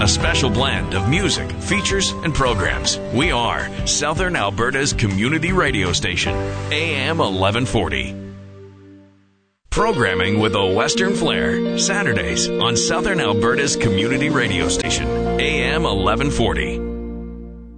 A special blend of music, features, and programs. We are Southern Alberta's community radio station, AM 1140. Programming with a Western flair. Saturdays on Southern Alberta's community radio station, AM 1140.